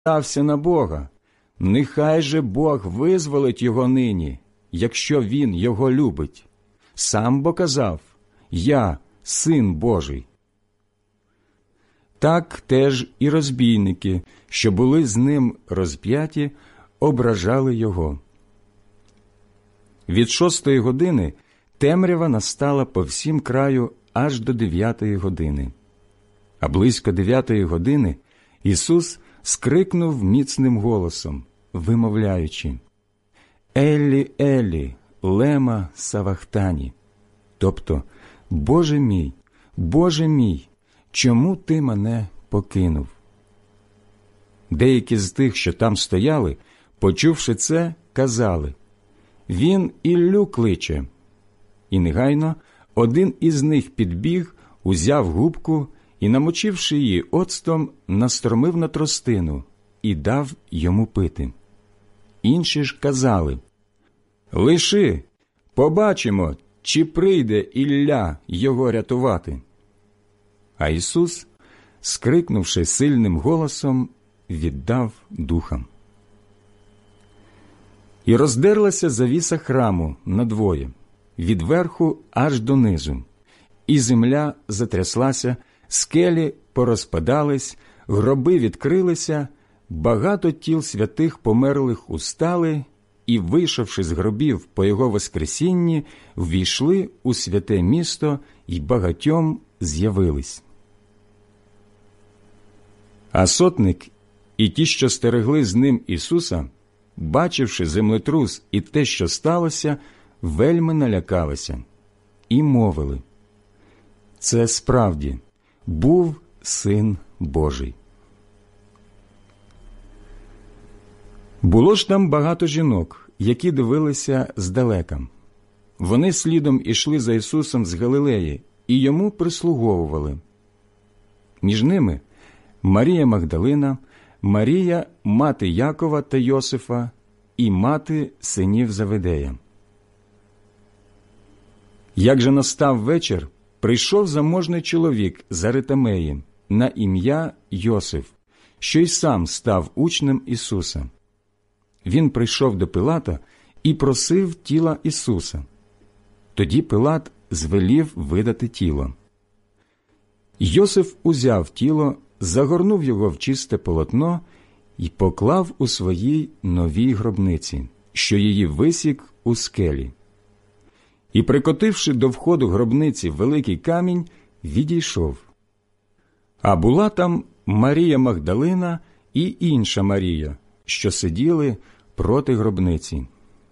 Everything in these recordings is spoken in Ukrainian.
покладався на Бога, нехай же Бог визволить його нині, якщо він його любить. Сам бо казав: «Я – Син Божий». Так теж і розбійники, що були з ним розп'яті, ображали його. Від 6-ї години темрява настала по всім краю аж до 9-ї години. А близько 9-ї години Ісус скрикнув міцним голосом, вимовляючи: «Еллі, Еллі, лема савахтані», тобто Боже мій, чому ти мене покинув?» Деякі з тих, що там стояли, почувши це, казали: «Він Іллю кличе». І негайно один із них підбіг, узяв губку і, намочивши її оцтом, настромив на тростину і дав йому пити. Інші ж казали: «Лиши, побачимо, чи прийде Ілля його рятувати». А Ісус, скрикнувши сильним голосом, віддав духа. І роздерлася завіса храму надвоє, від верху аж донизу, і земля затряслася, скелі порозпадались, гроби відкрилися, багато тіл святих померлих устали і, вийшовши з гробів по його воскресінні, ввійшли у святе місто й багатьом з'явились. А сотник і ті, що стерегли з ним Ісуса, бачивши землетрус і те, що сталося, вельми налякалися і мовили: «Це справді був Син Божий». Було ж там багато жінок, які дивилися здалека. Вони слідом ішли за Ісусом з Галилеї і йому прислуговували. Між ними Марія Магдалина, Марія, мати Якова та Йосифа, і мати синів Заведея. Як же настав вечір, прийшов заможний чоловік з Аритамеї на ім'я Йосиф, що й сам став учнем Ісуса. Він прийшов до Пилата і просив тіла Ісуса. Тоді Пилат звелів видати тіло. Йосиф узяв тіло, загорнув його в чисте полотно і поклав у своїй новій гробниці, що її висік у скелі. І, прикотивши до входу гробниці великий камінь, відійшов. А була там Марія Магдалина і інша Марія, що сиділи проти гробниці.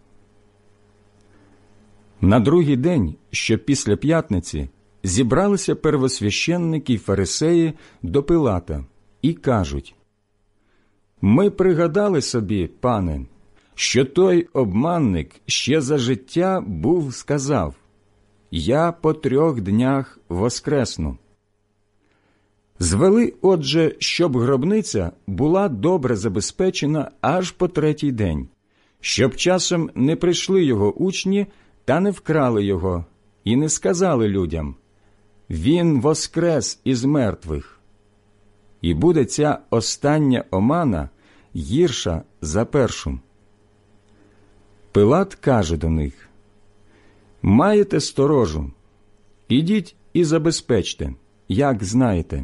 На другий день, що після п'ятниці, зібралися первосвященники й фарисеї до Пилата і кажуть: «Ми пригадали собі, пане, що той обманник ще за життя був сказав: я по 3 днях воскресну. Звели, отже, щоб гробниця була добре забезпечена аж по 3-й день, щоб часом не прийшли його учні та не вкрали його, і не сказали людям: він воскрес із мертвих. І буде ця остання омана гірша за першу». Пилат каже до них: «Маєте сторожу? Ідіть і забезпечте, як знаєте».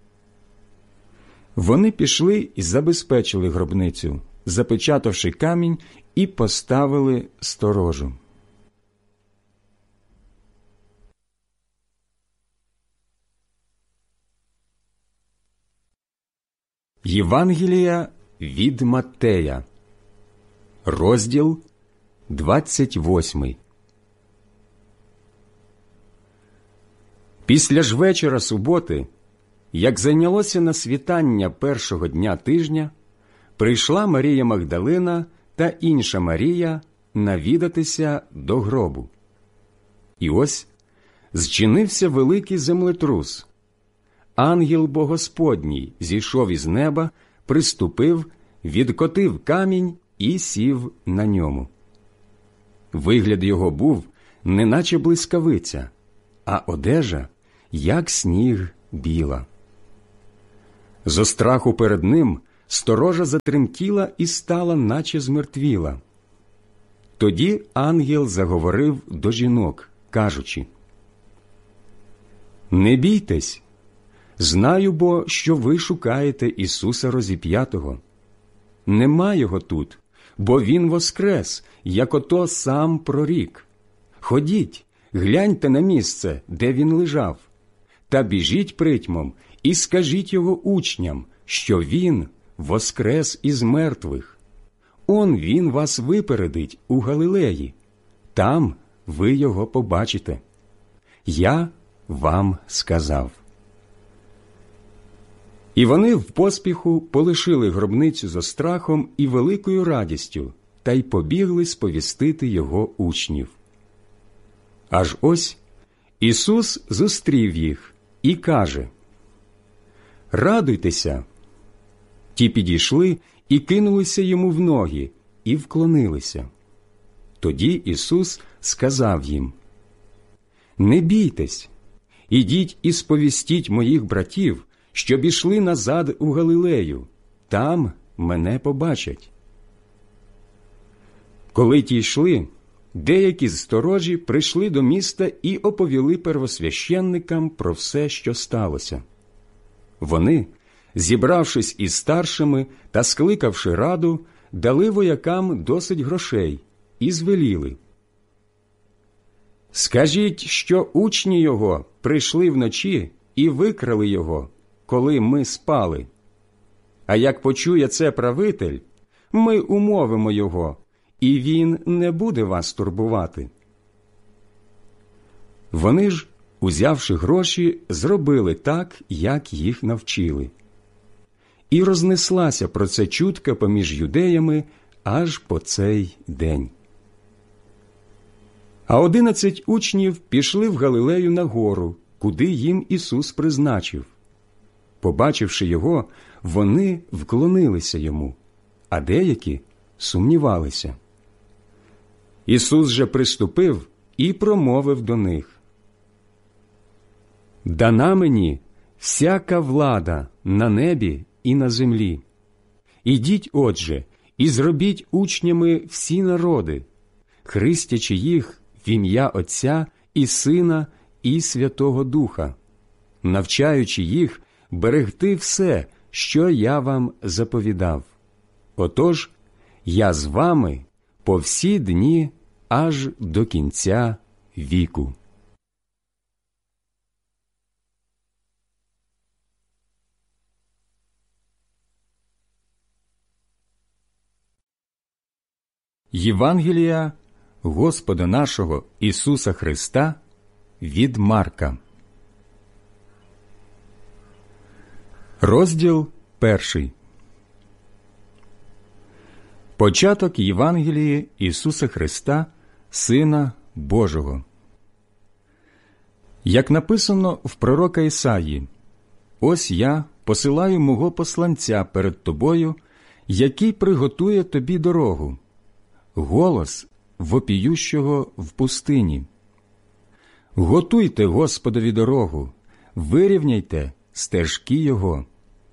Вони пішли і забезпечили гробницю, запечатавши камінь, і поставили сторожу. Євангелія від Маттея, розділ 28. Після ж вечора суботи, як зайнялося на світання першого дня тижня, прийшла Марія Магдалина та інша Марія навідатися до гробу. І ось зчинився великий землетрус. Ангел Богосподній зійшов із неба, приступив, відкотив камінь і сів на ньому. Вигляд його був, неначе блискавиця, а одежа, як сніг біла. Зо страху перед ним сторожа затремтіла і стала, наче змертвіла. Тоді ангел заговорив до жінок, кажучи: «Не бійтесь, знаю бо, що ви шукаєте Ісуса розіп'ятого. Нема його тут, бо Він воскрес, як ото сам прорік. Ходіть, гляньте на місце, де Він лежав, та біжіть притьмом і скажіть його учням, що Він воскрес із мертвих. Он Він вас випередить у Галилеї. Там ви його побачите. Я вам сказав». І вони в поспіху полишили гробницю зо страхом і великою радістю, та й побігли сповістити його учнів. Аж ось Ісус зустрів їх і каже: «Радуйтеся!» Ті підійшли і кинулися йому в ноги, і вклонилися. Тоді Ісус сказав їм: «Не бійтесь, ідіть і сповістіть моїх братів, щоб ішли назад у Галилею, там мене побачать». Коли ті йшли, деякі з сторожі прийшли до міста і оповіли первосвященникам про все, що сталося. Вони, зібравшись із старшими та скликавши раду, дали воякам досить грошей і звеліли: «Скажіть, що учні його прийшли вночі і викрали його, коли ми спали. А як почує це правитель, ми умовимо його, і він не буде вас турбувати». Вони ж, узявши гроші, зробили так, як їх навчили. І рознеслася про це чутка поміж юдеями аж по цей день. А 11 учнів пішли в Галилею на гору, куди їм Ісус призначив. Побачивши його, вони вклонилися йому, а деякі сумнівалися. Ісус же приступив і промовив до них: «Дана мені всяка влада на небі і на землі. Ідіть, отже, і зробіть учнями всі народи, хрестячи їх в ім'я Отця і Сина і Святого Духа, навчаючи їх берегти все, що я вам заповідав. Отож, я з вами по всі дні аж до кінця віку». Євангелія Господа нашого Ісуса Христа від Марка. Розділ 1. Початок Євангелії Ісуса Христа, Сина Божого. Як написано в пророка Ісаї: «Ось я посилаю мого посланця перед тобою, який приготує тобі дорогу, голос вопіющого в пустині. Готуйте Господові дорогу, вирівняйте стежки його».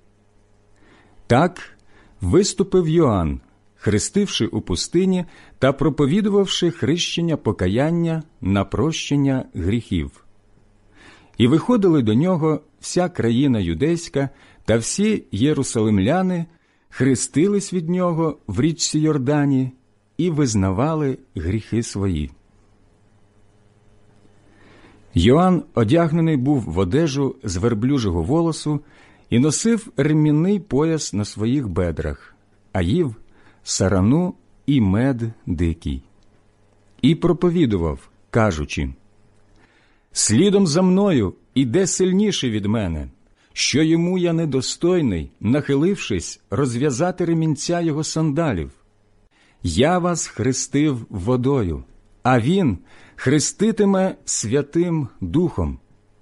Так виступив Йоанн, хрестивши у пустині та проповідувавши хрещення покаяння на прощення гріхів. І виходили до нього вся країна юдейська та всі єрусалимляни, хрестились від нього в річці Йордані і визнавали гріхи свої. Йоанн одягнений був в одежу з верблюжого волосу і носив ремінний пояс на своїх бедрах, а їв сарану і мед дикий. І проповідував, кажучи: «Слідом за мною іде сильніший від мене, що йому я недостойний, нахилившись, розв'язати ремінця його сандалів. Я вас хрестив водою, а він хреститиме Святим Духом».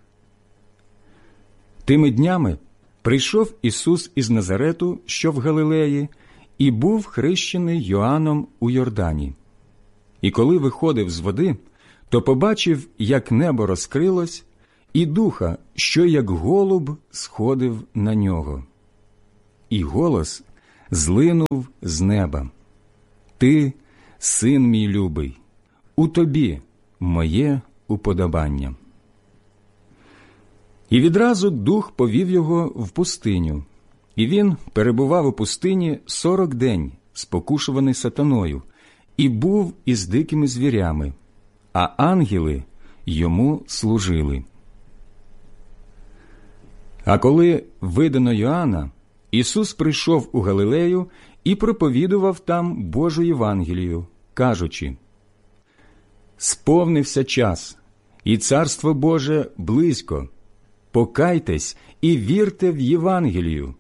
Тими днями прийшов Ісус із Назарету, що в Галилеї, і був хрещений Йоанном у Йордані. І коли виходив з води, то побачив, як небо розкрилось, і Духа, що як голуб сходив на нього. І голос злинув з неба. Ти, син мій любий, у тобі моє уподобання. І відразу Дух повів його в пустиню, і він перебував у пустині 40 день, спокушуваний сатаною, і був із дикими звірями, а ангели йому служили. А коли видано Йоанна, Ісус прийшов у Галилею і проповідував там Божу Євангелію, кажучи: «Сповнився час, і Царство Боже близько. Покайтесь і вірте в Євангелію».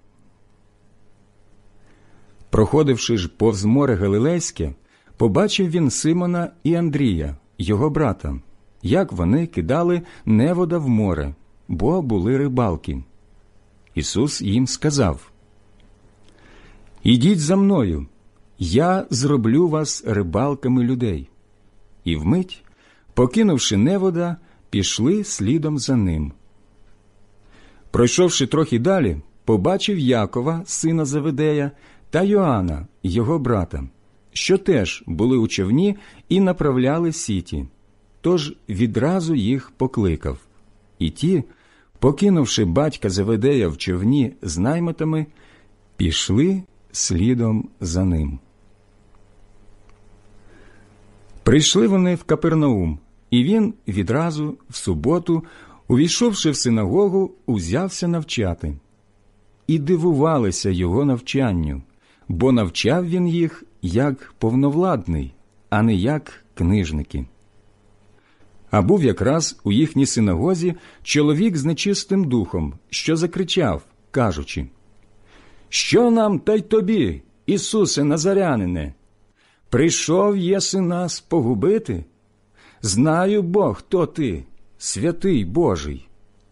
Проходивши ж повз море Галилейське, побачив він Симона і Андрія, його брата, як вони кидали невода в море, бо були рибалки. Ісус їм сказав: «Ідіть за мною, я зроблю вас рибалками людей». І вмить, покинувши невода, пішли слідом за ним. Пройшовши трохи далі, побачив Якова, сина Заведея, та Йоанна, його брата, що теж були у човні і направляли сіті. Тож відразу їх покликав. І ті, покинувши батька Заведея в човні з наймитами, пішли слідом за ним. Прийшли вони в Капернаум, і він відразу в суботу, увійшовши в синагогу, узявся навчати. І дивувалися його навчанню, бо навчав він їх як повновладний, а не як книжники. А був якраз у їхній синагозі чоловік з нечистим духом, що закричав, кажучи: «Що нам та й тобі, Ісусе Назарянине? Прийшов єси нас погубити? Знаю бо, хто ти, святий Божий».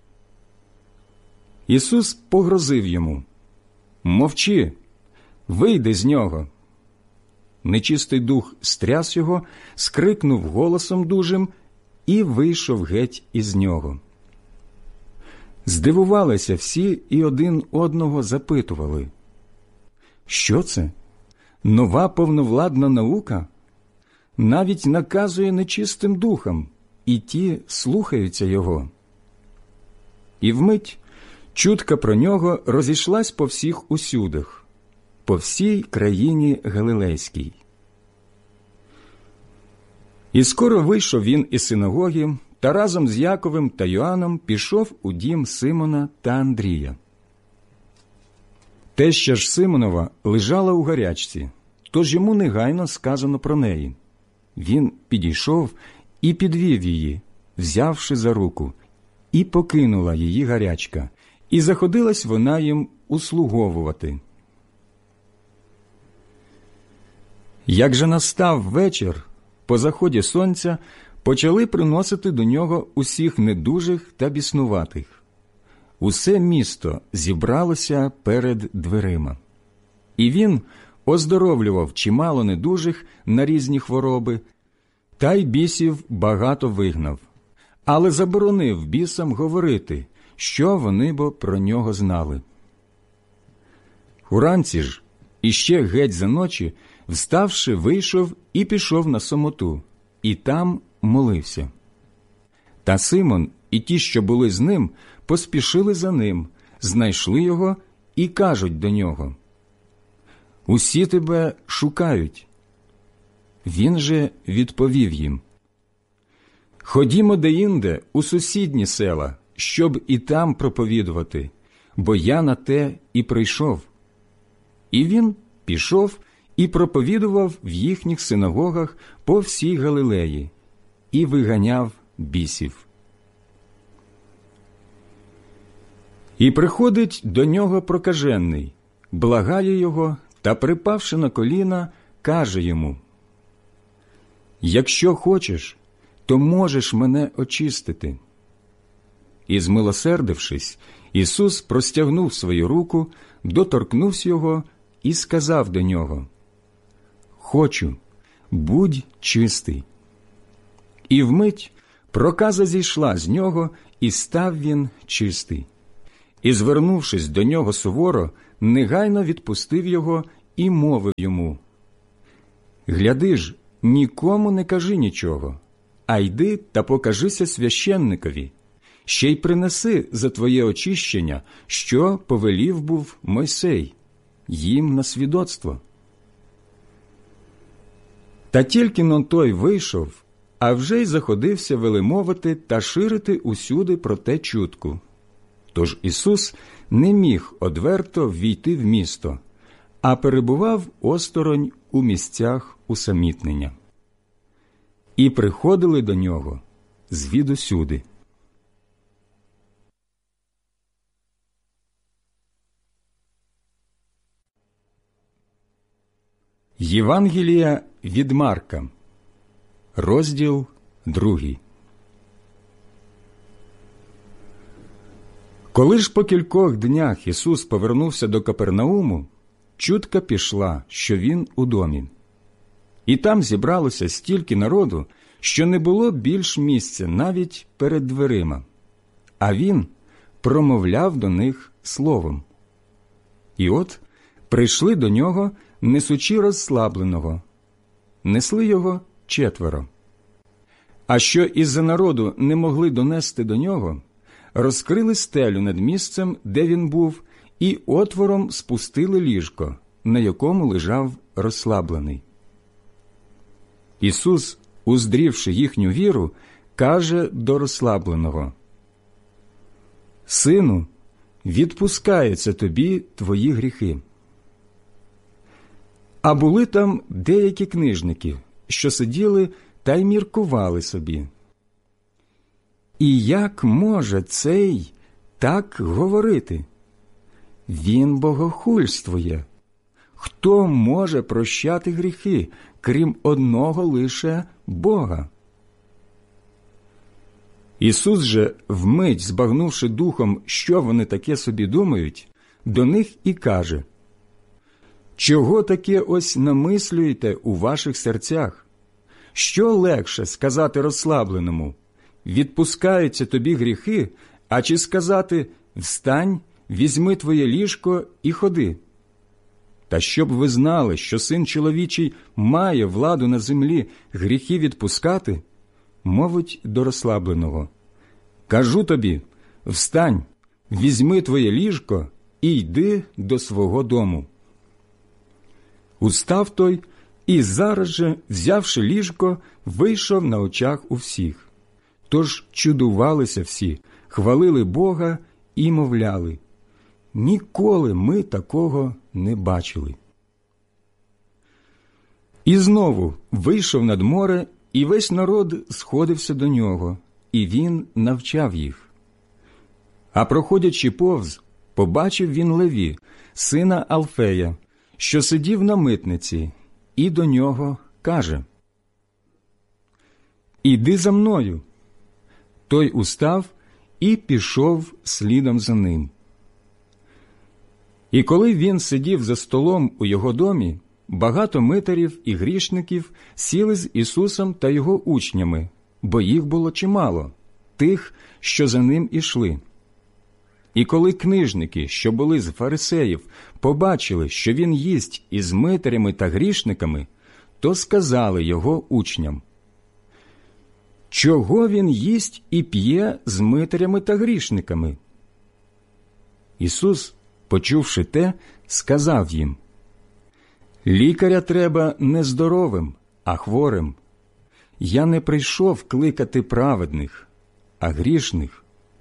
Ісус погрозив йому: «Мовчи, вийди з нього». Нечистий дух стряс його, скрикнув голосом дужим і вийшов геть із нього. Здивувалися всі і один одного запитували: «Що це? Нова повновладна наука? Навіть наказує нечистим духам, і ті слухаються його». І вмить чутка про нього розійшлась по всіх усюдах, по всій країні Галилейській. І скоро вийшов він із синагоги, та разом з Яковом та Йоанном пішов у дім Симона та Андрія. Теща ж Симонова лежала у гарячці, тож йому негайно сказано про неї. Він підійшов і підвів її, взявши за руку, і покинула її гарячка, і заходилась вона їм услуговувати. Як же настав вечір, по заході сонця почали приносити до нього усіх недужих та біснуватих. Усе місто зібралося перед дверима. І він оздоровлював чимало недужих на різні хвороби, та й бісів багато вигнав, але заборонив бісам говорити, що вони бо про нього знали. Уранці ж, іще геть за ночі, вставши, вийшов і пішов на самоту, і там молився. Та Симон і ті, що були з ним, поспішили за ним, знайшли його і кажуть до нього: «Усі тебе шукають». Він же відповів їм: «Ходімо деінде у сусідні села, щоб і там проповідувати, бо я на те і прийшов». І він пішов і проповідував в їхніх синагогах по всій Галилеї і виганяв бісів. І приходить до нього прокажений, благає його та, припавши на коліна, каже йому: «Якщо хочеш, то можеш мене очистити». І, змилосердившись, Ісус простягнув свою руку, доторкнувся його і сказав до нього: «Хочу, будь чистий». І вмить проказа зійшла з нього, і став він чистий. І, звернувшись до нього суворо, негайно відпустив його і мовив йому: «Гляди ж, нікому не кажи нічого, а йди та покажися священникові, ще й принеси за твоє очищення, що повелів був Мойсей, їм на свідоцтво». Та тільки-но той вийшов, а вже й заходився велемовити та ширити усюди про те чутку. Тож Ісус не міг одверто ввійти в місто, а перебував осторонь у місцях усамітнення. І приходили до нього звідусюди. Євангелія від Марка, розділ 2. Коли ж по кількох днях Ісус повернувся до Капернауму, чутка пішла, що Він у домі. І там зібралося стільки народу, що не було більш місця навіть перед дверима. А Він промовляв до них словом. І от прийшли до Нього, несучи розслабленого. Несли його 4. А що із-за народу не могли донести до Нього, розкрили стелю над місцем, де він був, і отвором спустили ліжко, на якому лежав розслаблений. Ісус, уздрівши їхню віру, каже до розслабленого: «Сину, відпускаються тобі твої гріхи». А були там деякі книжники, що сиділи та й міркували собі: «І як може цей так говорити? Він богохульствує. Хто може прощати гріхи, крім одного лише Бога?» Ісус же, вмить збагнувши духом, що вони таке собі думають, до них і каже: «Чого таке ось намислюєте у ваших серцях? Що легше сказати розслабленому: відпускаються тобі гріхи, а чи сказати: встань, візьми твоє ліжко і ходи? Та щоб ви знали, що Син чоловічий має владу на землі гріхи відпускати, мовить до розслабленого: кажу тобі, встань, візьми твоє ліжко і йди до свого дому. Устав той і зараз же, взявши ліжко, вийшов на очах у всіх. Тож чудувалися всі, хвалили Бога і мовляли: ніколи ми такого не бачили. І знову вийшов над море, і весь народ сходився до нього, і він навчав їх. А проходячи повз, побачив він Леві, сина Алфея, що сидів на митниці, і до нього каже: «Іди за мною». Той устав і пішов слідом за ним. І коли він сидів за столом у його домі, багато митарів і грішників сіли з Ісусом та його учнями, бо їх було чимало, тих, що за ним ішли. І коли книжники, що були з фарисеїв, побачили, що він їсть із митарями та грішниками, то сказали його учням: «Чого він їсть і п'є з митарями та грішниками?» Ісус, почувши те, сказав їм: «Лікаря треба не здоровим, а хворим. Я не прийшов кликати праведних, а грішних».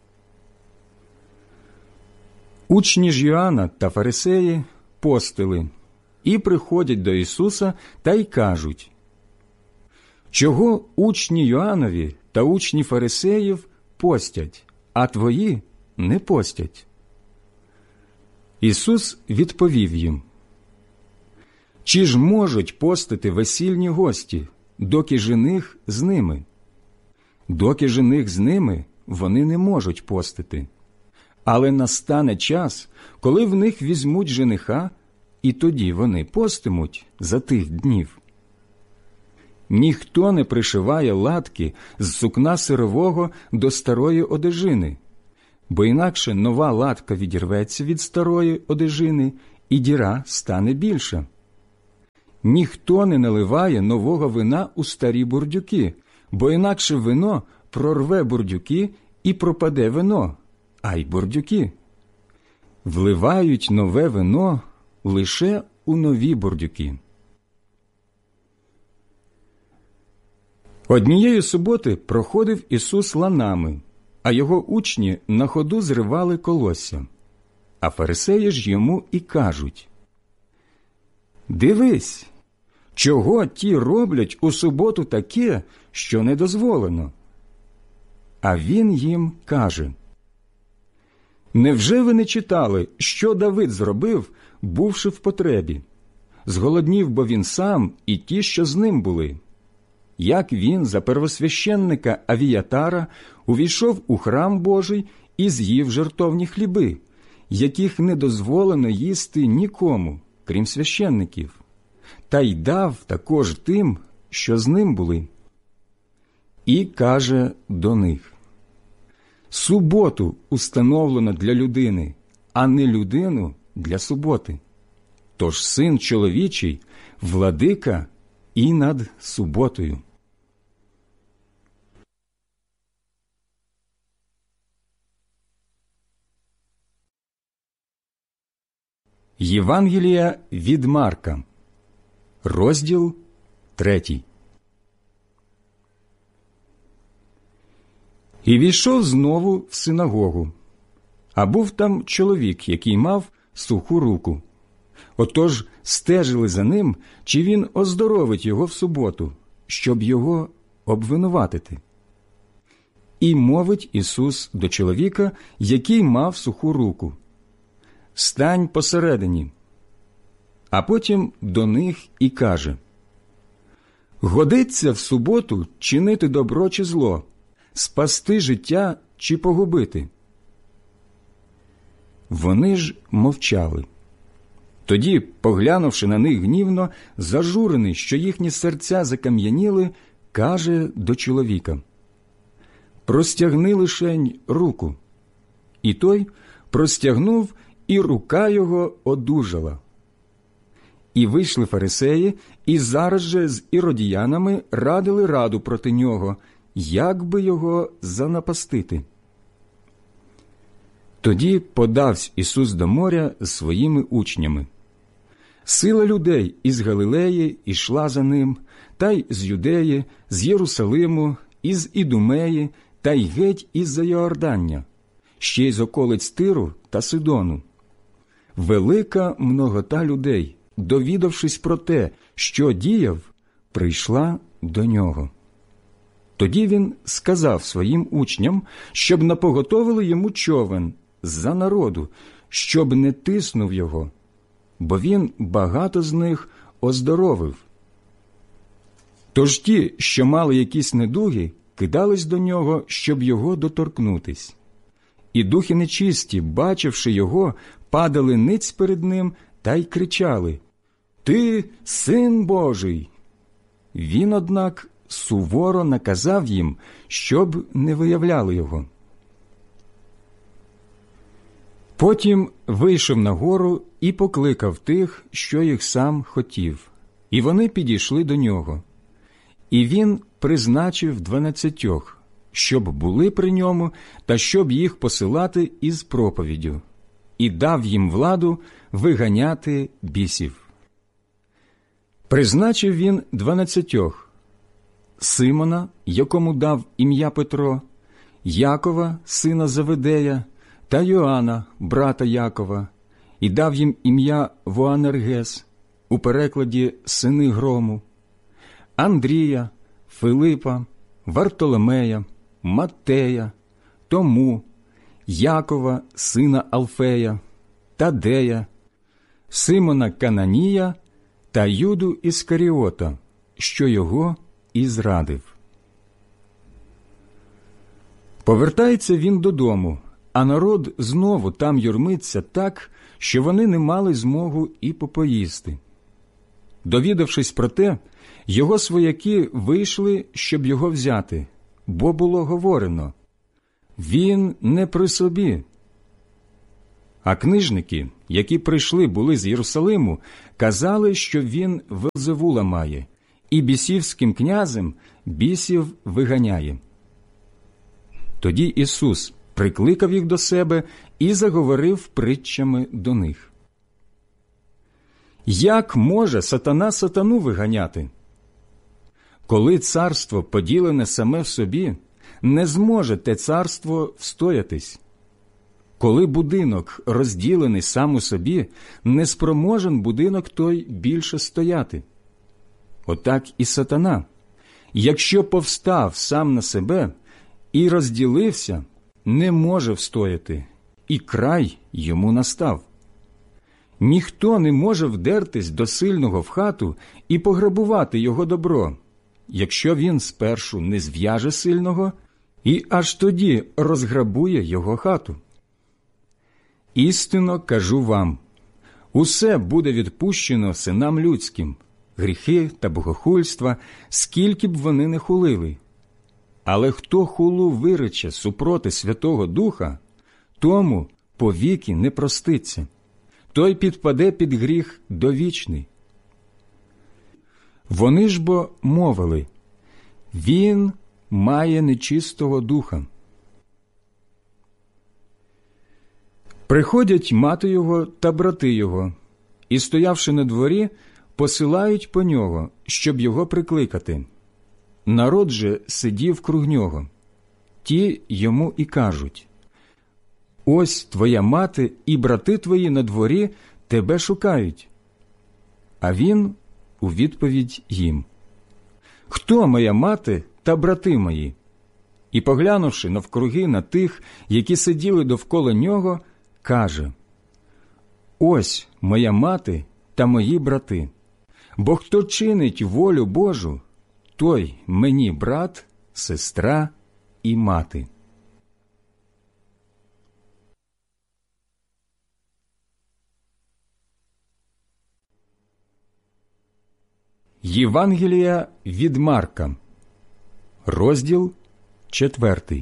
Учні ж Йоанна та фарисеї постили і приходять до Ісуса та й кажуть: «Чого учні Йоаннові та учні фарисеїв постять, а твої не постять?» Ісус відповів їм: «Чи ж можуть постити весільні гості, доки жених з ними? Доки жених з ними, вони не можуть постити. Але настане час, коли в них візьмуть жениха, і тоді вони постимуть за тих днів. Ніхто не пришиває латки з сукна сирового до старої одежини, бо інакше нова латка відірветься від старої одежини, і діра стане більша. ніхто не наливає нового вина у старі бурдюки, бо інакше вино прорве бурдюки і пропаде вино, а й бурдюки. Вливають нове вино лише у нові бурдюки. Однієї суботи проходив Ісус ланами, а його учні на ходу зривали колосся. А фарисеї ж йому і кажуть: «Дивись, чого ті роблять у суботу таке, що не дозволено?» А він їм каже: «Невже ви не читали, що Давид зробив, бувши в потребі? Зголоднів бо він сам і ті, що з ним були. Як він за первосвященника Авіатара увійшов у храм Божий і з'їв жертовні хліби, яких не дозволено їсти нікому, крім священників, та й дав також тим, що з ним були. І каже до них: суботу установлено для людини, а не людину для суботи. Тож Син чоловічий – владика і над суботою». Євангелія від Марка, розділ 3. І війшов знову в синагогу. А був там чоловік, який мав суху руку. Отож стежили за ним, чи він оздоровить його в суботу, щоб його обвинуватити. І мовить Ісус до чоловіка, який мав суху руку: «Стань посередині». А потім до них і каже: «Годиться в суботу чинити добро чи зло, спасти життя чи погубити?» Вони ж мовчали. Тоді, поглянувши на них гнівно, зажурений, що їхні серця закам'яніли, каже до чоловіка: «Простягни лишень руку». І той простягнув, і рука його одужала. І вийшли фарисеї, і зараз же з іродіянами радили раду проти нього, як би його занапастити. Тоді подавсь Ісус до моря з своїми учнями. Сила людей із Галилеї ішла за ним, та й з Юдеї, з Єрусалиму, із Ідумеї, та й геть із-за Йордання, ще й з околиць Тиру та Сидону. Велика многота людей, довідавшись про те, що діяв, прийшла до нього. Тоді він сказав своїм учням, щоб напоготовили йому човен за народу, щоб не тиснув його, бо він багато з них оздоровив. Тож ті, що мали якісь недуги, кидались до нього, щоб його доторкнутись. І духи нечисті, бачивши його, падали ниць перед ним та й кричали: «Ти – Син Божий!» Він, однак, суворо наказав їм, щоб не виявляли його. Потім вийшов на гору і покликав тих, що їх сам хотів, і вони підійшли до нього. І він призначив 12, щоб були при ньому та щоб їх посилати із проповіддю, і дав їм владу виганяти бісів. Призначив він 12: Симона, якому дав ім'я Петро, Якова, сина Заведея, та Йоанна, брата Якова, і дав їм ім'я Воанергес, у перекладі «сини грому», Андрія, Филипа, Вартоломея, Маттея, Тому, Якова, сина Алфея, Тадея, Симона Кананія та Юду Іскаріота, що його і зрадив. Повертається він додому, а народ знову там юрмиться так, що вони не мали змогу і попоїсти. Довідавшись про те, його свояки вийшли, щоб його взяти, бо було говорено: «Він не при собі». А книжники які прийшли були з Єрусалиму, казали, що він Вельзевула має, і бісівським князем бісів виганяє. Тоді Ісус прикликав їх до себе і заговорив притчами до них. Як може сатана сатану виганяти? Коли царство поділене саме в собі, не зможе те царство встоятись. Коли будинок розділений сам у собі, не спроможен будинок той більше стояти. Отак і сатана, якщо повстав сам на себе і розділився, не може встояти, і край йому настав. Ніхто не може вдертись до сильного в хату і пограбувати його добро, якщо він спершу не зв'яже сильного і аж тоді розграбує його хату. Істинно кажу вам, усе буде відпущено синам людським, гріхи та богохульства, скільки б вони не хулили. Але хто хулу вирече супроти Святого Духа, тому повіки не проститься, той підпаде під гріх довічний. Вони ж бо мовили, він має нечистого духа. Приходять мати його та брати його, і, стоявши на дворі, посилають по нього, щоб його прикликати. Народ же сидів круг нього. Ті йому і кажуть: «Ось твоя мати і брати твої на дворі тебе шукають». А він у відповідь їм: «Хто моя мати та брати мої?» І, поглянувши навкруги на тих, які сиділи довкола нього, каже: «Ось моя мати та мої брати, бо хто чинить волю Божу, той мені брат, сестра і мати». Євангелія від Марка, розділ 4.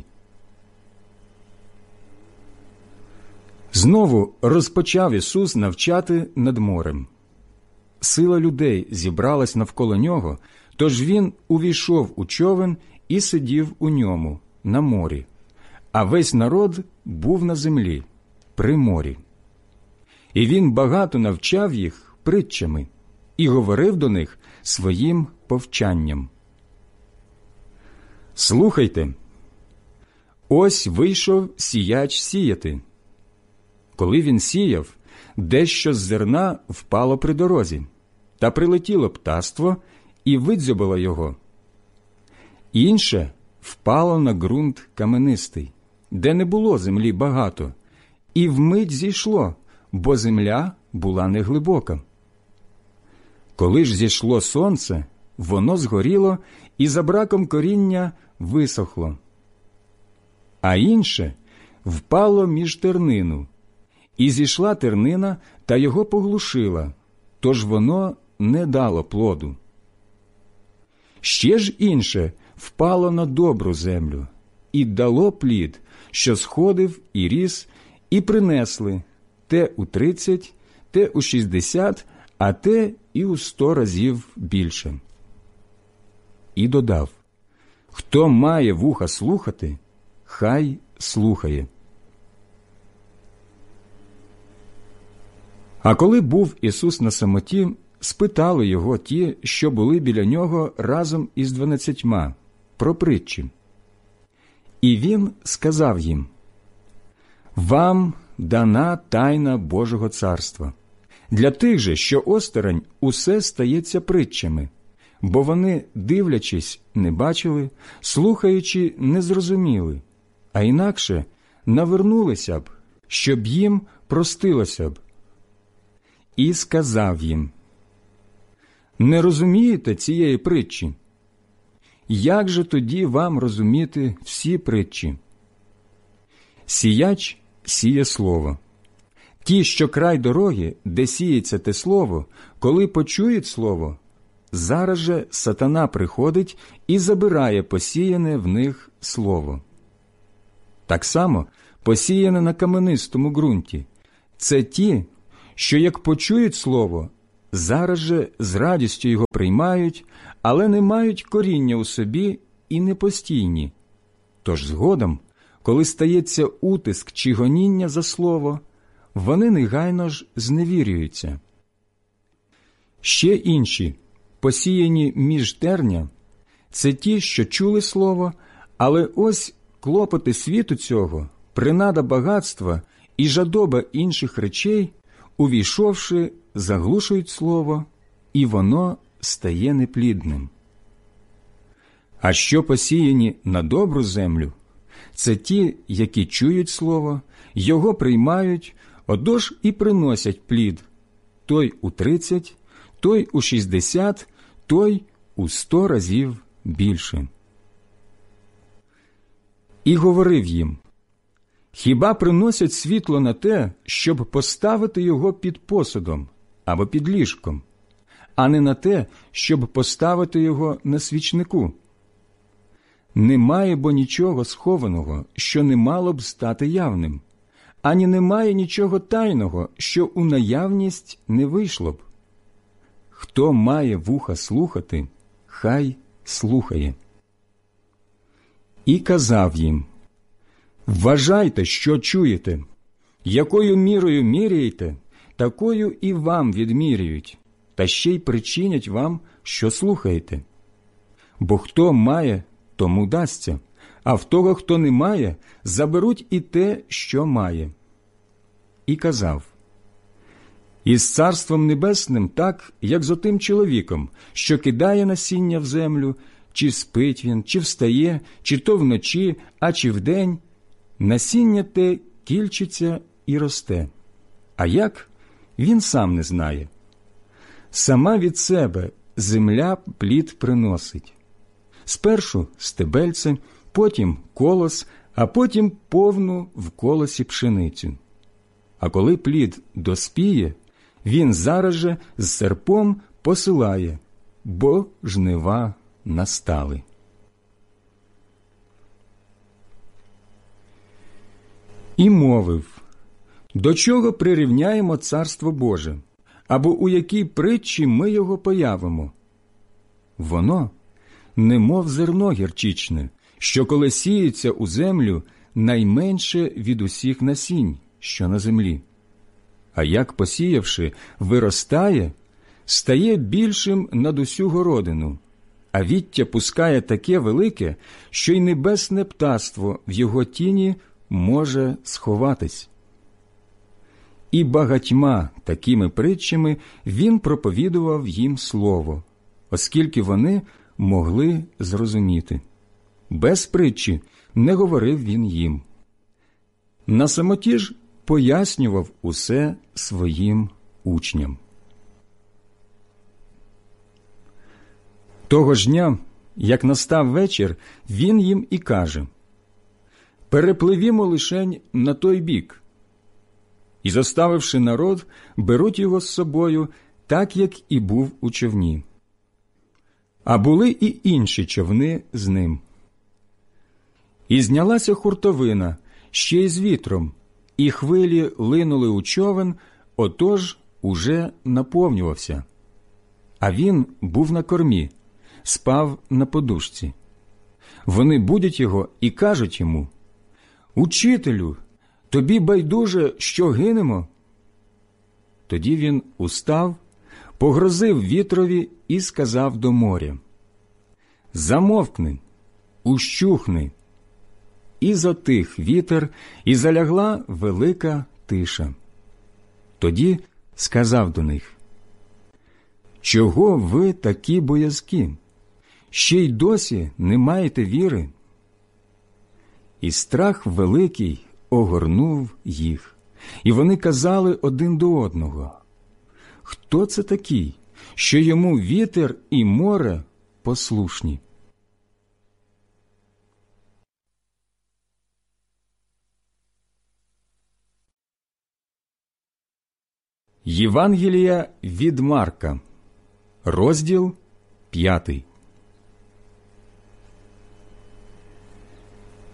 Знову розпочав Ісус навчати над морем. Сила людей зібралась навколо нього, тож він увійшов у човен і сидів у ньому, на морі, а весь народ був на землі, при морі. І він багато навчав їх притчами і говорив до них своїм повчанням. «Слухайте, ось вийшов сіяч сіяти. Коли він сіяв, дещо з зерна впало при дорозі, та прилетіло птаство і видзьобало його. Інше впало на ґрунт каменистий, де не було землі багато, і вмить зійшло, бо земля була неглибока. Коли ж зійшло сонце, воно згоріло і за браком коріння висохло. А інше впало між тернину, і зійшла тернина та його поглушила, тож воно не дало плоду. Ще ж інше впало на добру землю і дало плід, що сходив і ріс, і принесли те у 30, те у 60, а те і у 100 разів більше. І додав: хто має вуха слухати, хай слухає. А коли був Ісус на самоті, спитали його ті, що були біля нього разом із 12, про притчі. І він сказав їм: «Вам дана тайна Божого царства. Для тих же, що осторонь, усе стається притчами, бо вони, дивлячись, не бачили, слухаючи, не зрозуміли, а інакше навернулися б, щоб їм простилося б». І сказав їм: «Не розумієте цієї притчі? Як же тоді вам розуміти всі притчі? Сіяч сіє слово. Ті, що край дороги, де сіється те слово, коли почують слово, зараз же сатана приходить і забирає посіяне в них слово. Так само посіяне на каменистому ґрунті – це ті, що як почують слово, зараз же з радістю його приймають, але не мають коріння у собі і непостійні. Тож згодом, коли стається утиск чи гоніння за слово, вони негайно ж зневірюються. Ще інші, посіяні між терня, це ті, що чули слово, але ось клопоти світу цього, принада багатства і жадоба інших речей, увійшовши, заглушують слово, і воно стає неплідним. А що посіяні на добру землю, це ті, які чують слово, його приймають, отож і приносять плід, той у 30, той у 60, той у 100 разів більше. І говорив їм: хіба приносять світло на те, щоб поставити його під посудом або під ліжком, а не на те, щоб поставити його на свічнику? Немає бо нічого схованого, що не мало б стати явним, ані немає нічого тайного, що у наявність не вийшло б. Хто має вуха слухати, хай слухає. І казав їм: вважайте, що чуєте, якою мірою міряєте, такою і вам відміряють, та ще й причинять вам, що слухаєте. Бо хто має, тому дасться, а в того, хто не має, заберуть і те, що має. І казав: із Царством Небесним так, як з отим чоловіком, що кидає насіння в землю, чи спить він, чи встає, чи то вночі, а чи вдень, насіння те кільчиться і росте. А як? Він сам не знає. Сама від себе земля плід приносить. Спершу стебельце, потім колос, а потім повну в колосі пшеницю. А коли плід доспіє, він зараз же з серпом посилає, бо жнива настали. І мовив: до чого прирівняємо Царство Боже, або у якій притчі ми його появимо? Воно, немов зерно гірчичне, що коли сіється у землю, найменше від усіх насінь, що на землі. А як посіявши, виростає, стає більшим над усю городину, а віття пускає таке велике, що й небесне птаство в його тіні може сховатись. І багатьма такими притчами він проповідував їм слово, оскільки вони могли зрозуміти. Без притчі не говорив він їм. На самоті ж пояснював усе своїм учням. Того ж дня, як настав вечір, він їм і каже: перепливімо лишень на той бік. І, заставивши народ, беруть його з собою, так, як і був у човні. А були і інші човни з ним. І знялася хуртовина, ще й з вітром, і хвилі линули у човен, отож уже наповнювався. А він був на кормі, спав на подушці. Вони будять його і кажуть йому: «Учителю, тобі байдуже, що гинемо?» Тоді він устав, погрозив вітрові і сказав до моря: «Замовкни, ущухни». І затих вітер, і залягла велика тиша. Тоді сказав до них: «Чого ви такі боязкі? Ще й досі не маєте віри?» І страх великий огорнув їх, і вони казали один до одного: «Хто це такий, що йому вітер і море послушні?» Євангелія від Марка, розділ 5.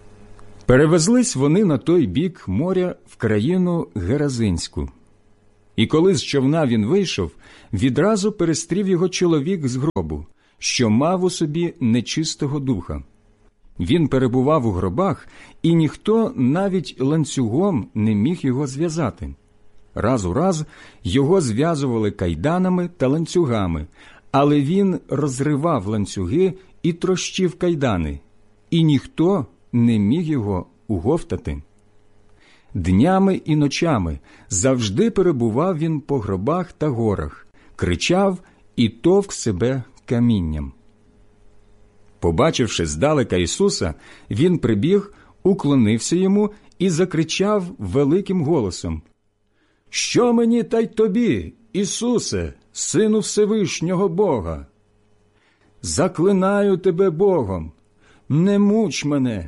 Перевезлись вони на той бік моря в країну Геразинську. І коли з човна він вийшов, відразу перестрів його чоловік з гробу, що мав у собі нечистого духа. Він перебував у гробах, і ніхто навіть ланцюгом не міг його зв'язати. Раз у раз його зв'язували кайданами та ланцюгами, але він розривав ланцюги і трощив кайдани, і ніхто не міг його уговтати. Днями і ночами завжди перебував він по гробах та горах, кричав і товк себе камінням. Побачивши здалека Ісуса, він прибіг, уклонився йому і закричав великим голосом: «Що мені та й тобі, Ісусе, Сину Всевишнього Бога? Заклинаю тебе Богом, не муч мене!»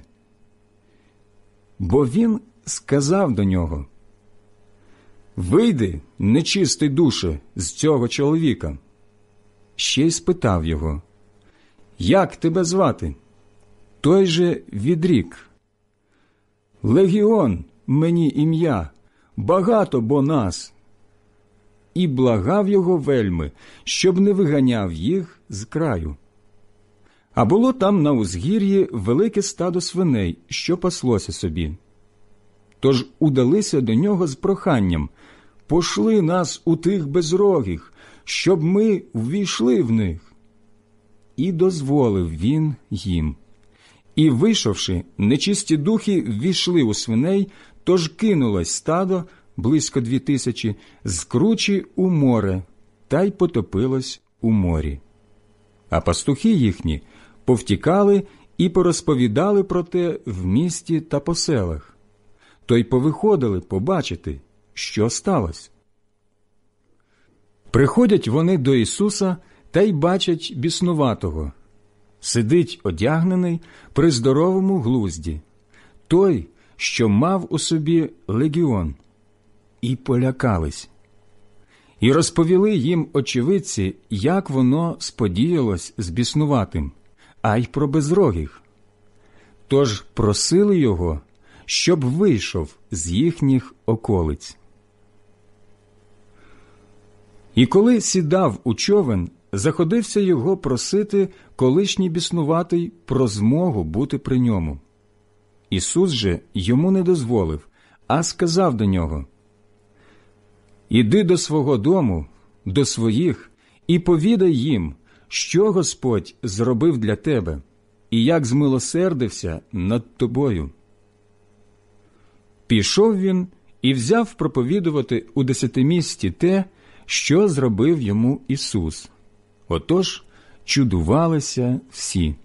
Бо він сказав до нього: «Вийди, нечистий душе, з цього чоловіка». Ще й спитав його: «Як тебе звати?» Той же відрік: «Легіон мені ім'я, багато бо нас». І благав його вельми, щоб не виганяв їх з краю. А було там на узгір'ї велике стадо свиней, що паслося собі. Тож удалися до нього з проханням: «Пошли нас у тих безрогих, щоб ми ввійшли в них». І дозволив він їм. І, вийшовши, нечисті духи ввійшли у свиней, тож кинулось стадо, близько 2000, з кручі у море, та й потопилось у морі. А пастухи їхні повтікали і порозповідали про те в місті та по селах. То й повиходили побачити, що сталося. Приходять вони до Ісуса та й бачать біснуватого. Сидить одягнений при здоровому глузді, той, що мав у собі легіон. І полякались. І розповіли їм очевидці, як воно сподіялось з біснуватим, а й про безрогих. Тож просили його, щоб вийшов з їхніх околиць. І коли сідав у човен, заходився його просити колишній біснуватий про змогу бути при ньому. Ісус же йому не дозволив, а сказав до нього: «Іди до свого дому, до своїх, і повідай їм, що Господь зробив для тебе, і як змилосердився над тобою». Пішов він і взяв проповідувати у Десятимісті те, що зробив йому Ісус. Отож чудувалися всі.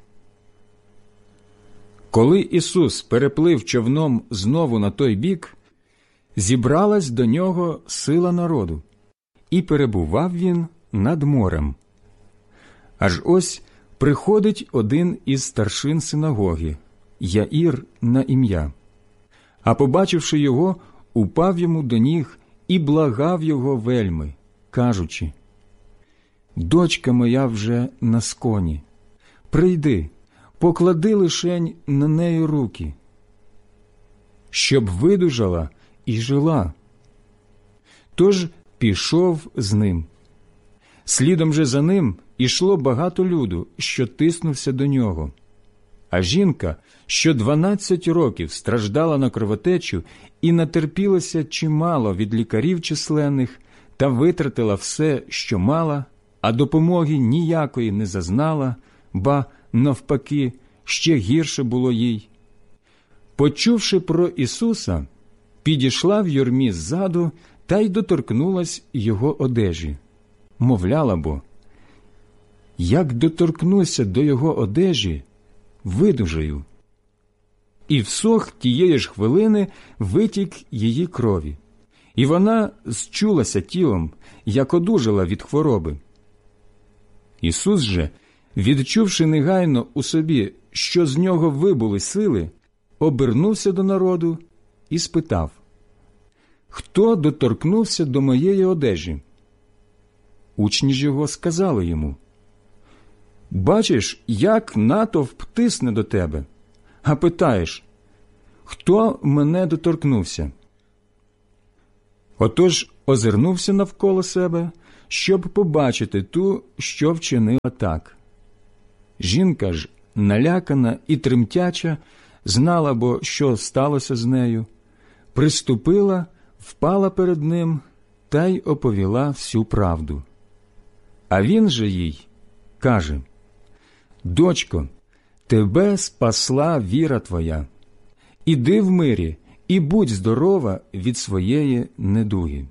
Коли Ісус переплив човном знову на той бік, зібралась до нього сила народу, і перебував він над морем. Аж ось приходить один із старшин синагоги, Яїр на ім'я. А побачивши його, упав йому до ніг і благав його вельми, кажучи: «Дочка моя вже на сконі. Прийди, поклади лишень на неї руки, щоб видужала і жила». Тож пішов з ним. Слідом же за ним ішло багато люду, що тиснувся до нього. А жінка, що 12 років страждала на кровотечу і натерпілася чимало від лікарів численних, та витратила все, що мала, а допомоги ніякої не зазнала, ба, навпаки, ще гірше було їй. Почувши про Ісуса, підійшла в юрмі ззаду та й доторкнулась його одежі. Мовляла бо: «Як доторкнуся до його одежі, видужаю». І всох тієї ж хвилини витік її крові, і вона зчулася тілом, як одужала від хвороби. Ісус же, відчувши негайно у собі, що з нього вибули сили, обернувся до народу і спитав: «Хто доторкнувся до моєї одежі?» Учні ж його сказали йому: «Бачиш, як натовп тисне до тебе, а питаєш: хто мене доторкнувся?» Отож озирнувся навколо себе, щоб побачити ту, що вчинила так. Жінка ж, налякана і тремтяча, знала бо, що сталося з нею, приступила, впала перед ним та й оповіла всю правду. А він же їй каже: «Дочко, тебе спасла віра твоя. Іди в мирі і будь здорова від своєї недуги».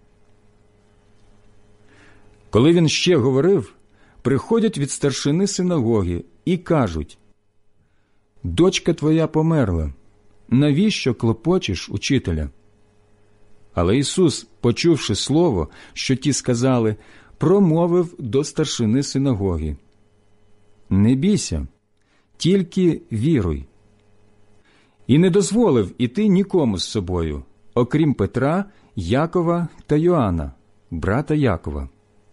Коли він ще говорив, приходять від старшини синагоги і кажуть: «Дочка твоя померла, навіщо клопочеш учителя?» Але Ісус, почувши слово, що ті сказали, промовив до старшини синагоги: «Не бійся, тільки віруй». І не дозволив іти нікому з собою, окрім Петра, Якова та Йоанна, брата Якова.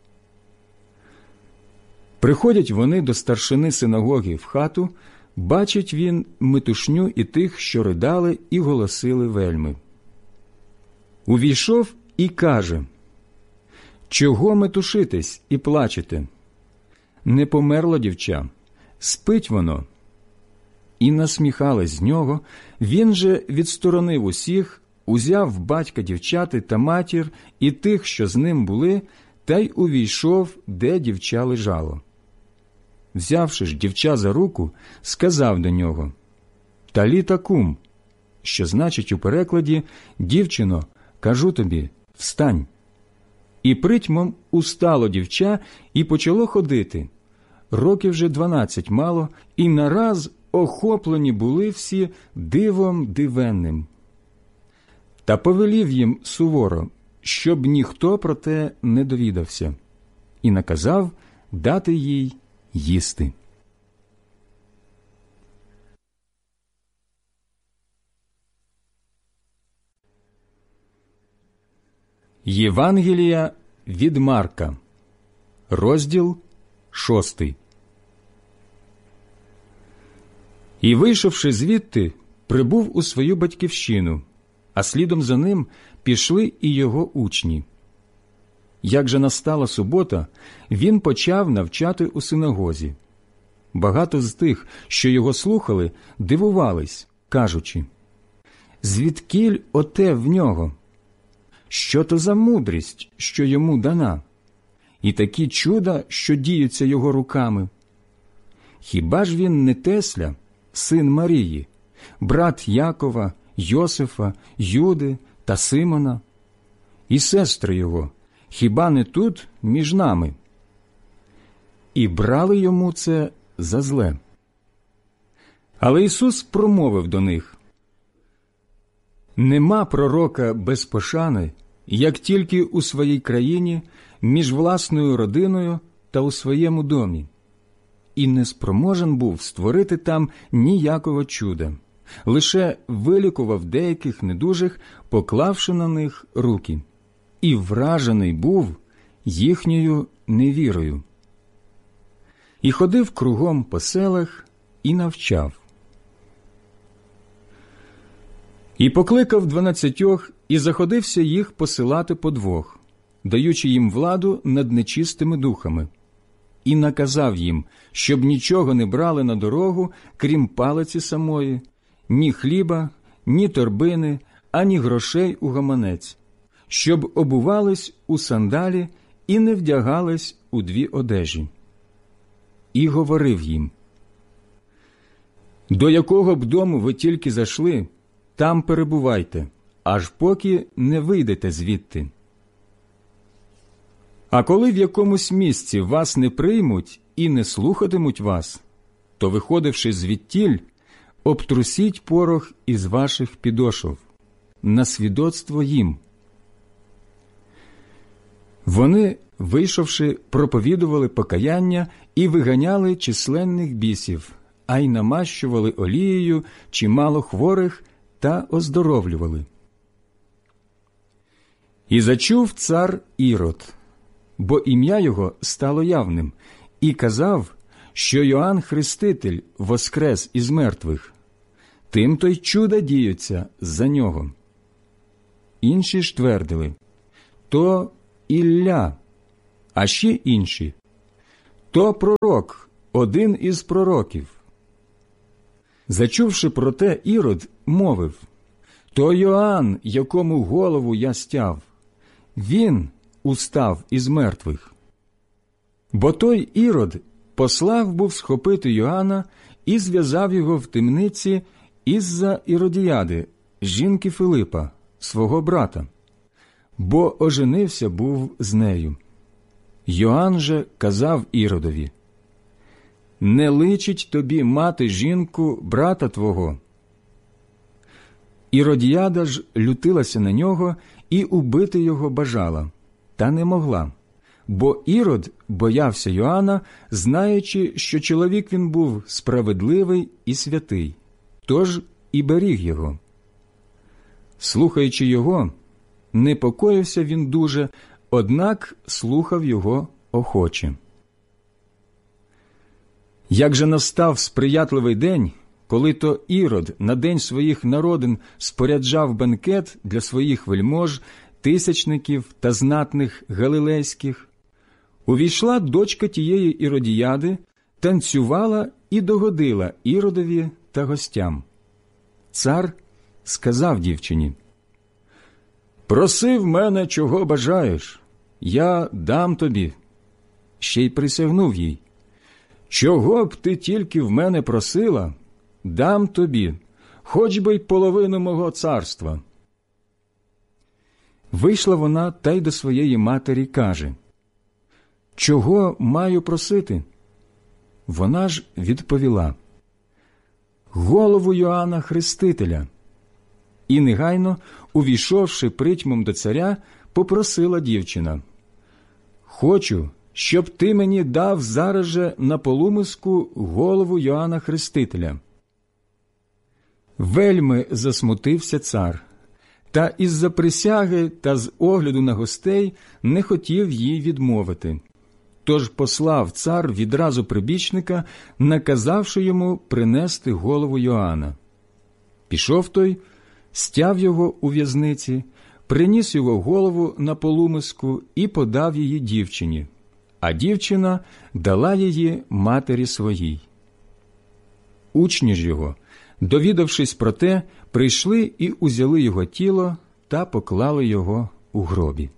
Приходять вони до старшини синагоги в хату, бачить він метушню і тих, що ридали і голосили вельми. Увійшов і каже: «Чого метушитесь і плачете? Не померло дівча, спить воно». І насміхались з нього. Він же відсторонив усіх, узяв батька дівчати та матір і тих, що з ним були, та й увійшов, де дівча лежало. Взявши ж дівча за руку, сказав до нього: «Таліта кум», що значить у перекладі: «Дівчино, кажу тобі, встань». І притьмом устало дівча і почало ходити. Років вже 12 мало, і нараз охоплені були всі дивом дивенним. Та повелів їм суворо, щоб ніхто про те не довідався, і наказав дати їй їсти. Євангелія від Марка, розділ 6. І, вийшовши звідти, прибув у свою батьківщину, а слідом за ним пішли і його учні. Як же настала субота, він почав навчати у синагозі. Багато з тих, що його слухали, дивувались, кажучи: «Звідкіль оте в нього? Що то за мудрість, що йому дана? І такі чуда, що діються його руками? Хіба ж він не Тесля, син Марії, брат Якова, Йосифа, Юди та Симона? І сестри його, хіба не тут між нами?» І брали йому це за зле. Але Ісус промовив до них: «Нема пророка без пошани, як тільки у своїй країні, між власною родиною та у своєму домі. І не спроможен був створити там ніякого чуда, лише вилікував деяких недужих, поклавши на них руки, і вражений був їхньою невірою. І ходив кругом по селах і навчав. І покликав 12 і заходився їх посилати по 2, даючи їм владу над нечистими духами. І наказав їм, щоб нічого не брали на дорогу, крім палиці самої, ні хліба, ні торбини, ані грошей у гаманець, щоб обувались у сандалі і не вдягались у 2 одежі. І говорив їм: «До якого б дому ви тільки зайшли, там перебувайте, аж поки не вийдете звідти. А коли в якомусь місці вас не приймуть і не слухатимуть вас, то, виходивши звідтіль, обтрусіть порох із ваших підошов на свідоцтво їм». Вони, вийшовши, проповідували покаяння і виганяли численних бісів, а й намащували олією чимало хворих та оздоровлювали. І зачув цар Ірод, бо ім'я його стало явним, і казав, що Йоанн Хреститель воскрес із мертвих, тим-то й чуда діються за нього. Інші ж твердили: то Ілля, а ще інші – то пророк, один із пророків. Зачувши про те, Ірод мовив: то Йоанн, якому голову я стяв, він устав із мертвих. Бо той Ірод послав був схопити Йоанна і зв'язав його в темниці із-за Іродіяди, жінки Филипа, свого брата, бо оженився був з нею. Йоанн же казав Іродові: не личить тобі мати жінку брата твого. Іродіяда ж лютилася на нього і убити його бажала, та не могла, бо Ірод боявся Йоанна, знаючи, що чоловік він був справедливий і святий, тож і беріг його. Слухаючи його, непокоївся він дуже, однак слухав його охоче. Як же настав сприятливий день, коли то Ірод на день своїх народин споряджав бенкет для своїх вельмож, тисячників та знатних галилейських, увійшла дочка тієї Іродіяди, танцювала і догодила Іродові та гостям. Цар сказав дівчині: «Проси в мене, чого бажаєш, я дам тобі». Ще й присягнув їй: «Чого б ти тільки в мене просила, дам тобі, хоч би й половину мого царства». Вийшла вона та й до своєї матері каже: «Чого маю просити?» Вона ж відповіла: «Голову Йоанна Хрестителя». І негайно, увійшовши притьмом до царя, попросила дівчина: «Хочу, щоб ти мені дав зараз же на полумиску голову Йоанна Хрестителя». Вельми засмутився цар, та із-за присяги та з огляду на гостей не хотів їй відмовити. Тож послав цар відразу прибічника, наказавши йому принести голову Йоанна. Пішов той, стяв його у в'язниці, приніс його голову на полумиску і подав її дівчині, а дівчина дала її матері своїй. Учні ж його, довідавшись про те, прийшли і узяли його тіло та поклали його у гробі.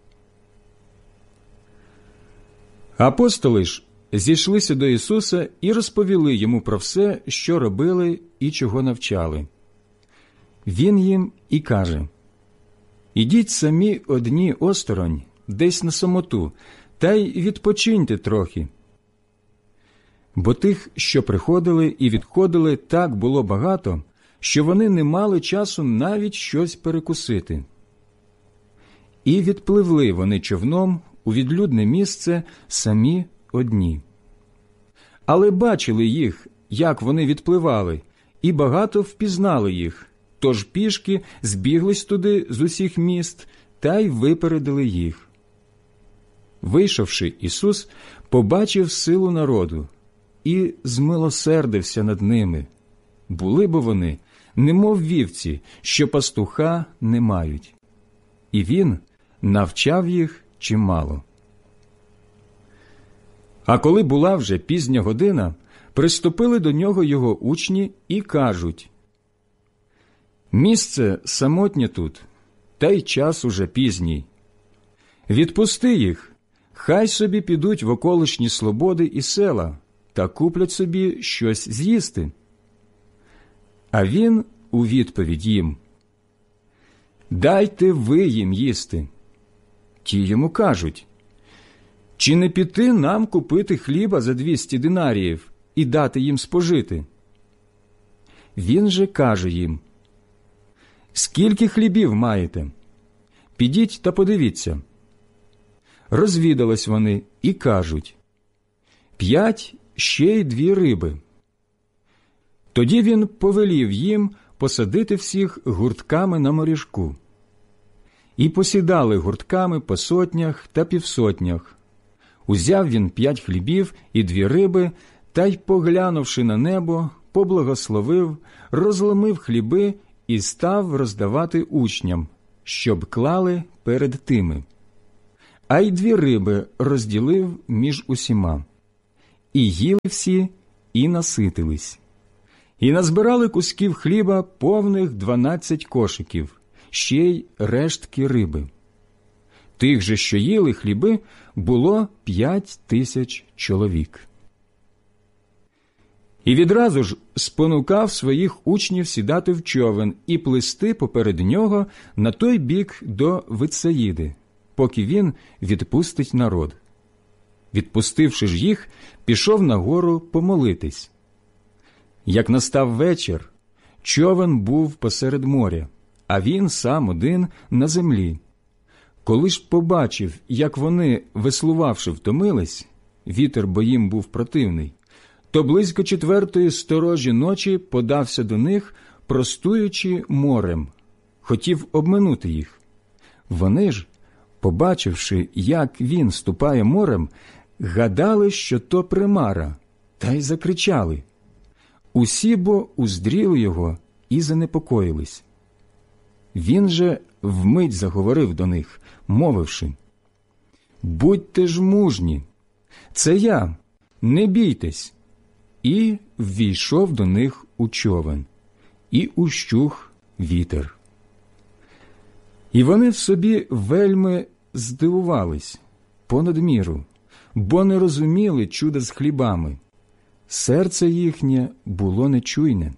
Апостоли ж зійшлися до Ісуса і розповіли йому про все, що робили і чого навчали. Він їм і каже: «Ідіть самі одні осторонь, десь на самоту, та й відпочиньте трохи». Бо тих, що приходили і відходили, так було багато, що вони не мали часу навіть щось перекусити. І відпливли вони човном у відлюдне місце самі одні. Але бачили їх, як вони відпливали, і багато впізнали їх, тож пішки збіглись туди з усіх міст та й випередили їх. Вийшовши, Ісус побачив силу народу і змилосердився над ними. Були бо вони, немов вівці, що пастуха не мають. І Він навчав їх чимало. А коли була вже пізня година, приступили до нього його учні і кажуть: «Місце самотнє тут, та й час уже пізній. Відпусти їх, хай собі підуть в околишні слободи і села та куплять собі щось з'їсти». А він у відповідь їм: «Дайте ви їм їсти». Ті йому кажуть: «Чи не піти нам купити хліба за 200 динаріїв і дати їм спожити?» Він же каже їм: «Скільки хлібів маєте? Підіть та подивіться». Розвідались вони і кажуть: 5, ще й 2 риби. Тоді він повелів їм посадити всіх гуртками на моріжку. І посідали гуртками по сотнях та півсотнях. Узяв він 5 хлібів і 2 риби, та й, поглянувши на небо, поблагословив, розломив хліби і став роздавати учням, щоб клали перед тими. а й 2 риби розділив між усіма. І їли всі, і наситились. І назбирали кусків хліба повних 12 кошиків, ще й рештки риби. Тих же, що їли хліби, було 5000 чоловік. І відразу ж спонукав своїх учнів сідати в човен і плисти поперед нього на той бік до Витсаїди, поки він відпустить народ. Відпустивши ж їх, пішов на гору помолитись. Як настав вечір, човен був посеред моря, а він сам один на землі. Коли ж побачив, як вони, веслувавши, втомились, вітер бо їм був противний, то близько 4-ї сторожі ночі подався до них, простуючи морем, хотів обминути їх. Вони ж, побачивши, як він ступає морем, гадали, що то примара, та й закричали. Усі бо уздріли його і занепокоїлись. Він же вмить заговорив до них, мовивши: «Будьте ж мужні, це я, не бійтесь». І ввійшов до них у човен, і ущух вітер. І вони в собі вельми здивувались понад міру, бо не розуміли чуда з хлібами. Серце їхнє було нечуйне.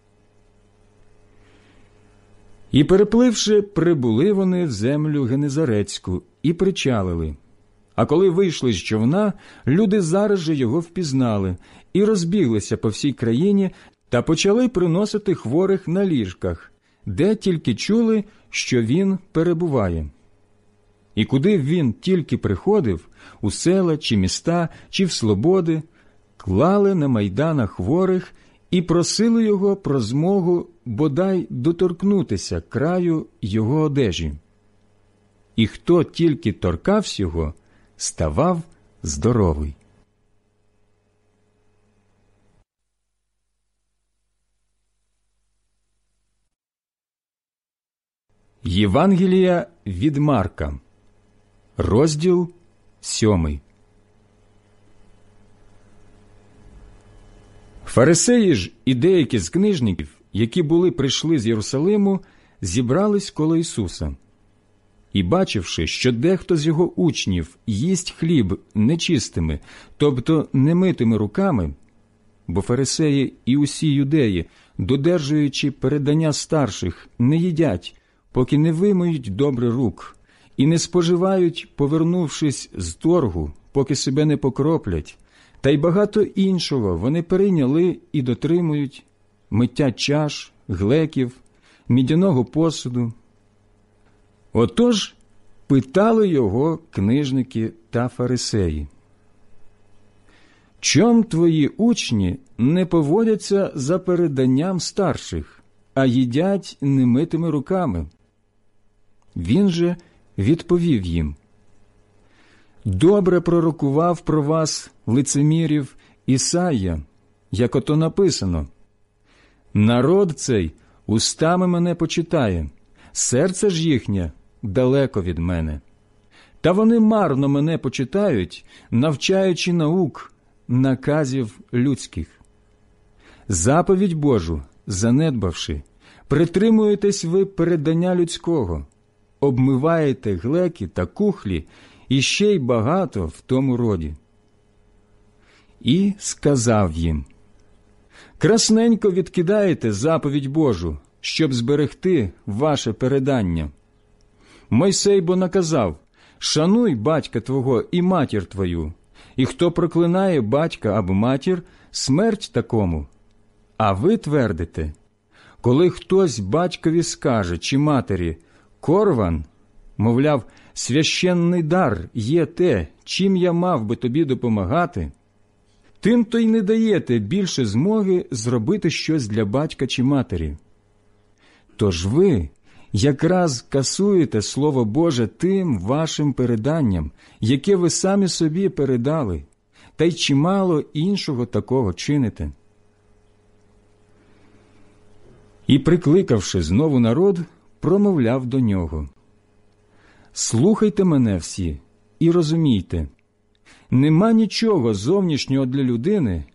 І, перепливши, прибули вони в землю Генезарецьку і причалили. А коли вийшли з човна, люди зараз же його впізнали і розбіглися по всій країні та почали приносити хворих на ліжках, де тільки чули, що він перебуває. І куди він тільки приходив, у села чи міста, чи в слободи, клали на майданах хворих і просили його про змогу бодай доторкнутися краю його одежі. І хто тільки торкався його, ставав здоровий. Євангелія від Марка, розділ 7. Фарисеї ж і деякі з книжників, які прийшли з Єрусалиму, зібрались коло Ісуса. І, бачивши, що дехто з його учнів їсть хліб нечистими, тобто немитими руками, бо фарисеї і усі юдеї, додержуючи передання старших, не їдять, поки не вимиють добре рук, і не споживають, повернувшись з торгу, поки себе не покроплять, та й багато іншого вони перейняли і дотримують: миття чаш, глеків, мідяного посуду. Отож питали його книжники та фарисеї: «Чом твої учні не поводяться за переданням старших, а їдять немитими руками?» Він же відповів їм: «Добре пророкував про вас, лицемірів, Ісая, як ото написано: народ цей устами мене почитає, серце ж їхнє далеко від мене. Та вони марно мене почитають, навчаючи наук, наказів людських. Заповідь Божу занедбавши, притримуєтесь ви передання людського, обмиваєте глеки та кухлі, і ще й багато в тому роді». І сказав їм: «Красненько відкидаєте заповідь Божу, щоб зберегти ваше передання. Мойсей бо наказав: шануй батька твого і матір твою, і хто проклинає батька або матір, смерть такому. А ви твердите: коли хтось батькові скаже чи матері: корван, мовляв, священний дар є те, чим я мав би тобі допомагати, тим то й не даєте більше змоги зробити щось для батька чи матері. Тож ви якраз касуєте Слово Боже тим вашим переданням, яке ви самі собі передали, та й чимало іншого такого чините». І, прикликавши знову народ, промовляв до нього: «Слухайте мене всі, і розумійте, нема нічого зовнішнього для людини,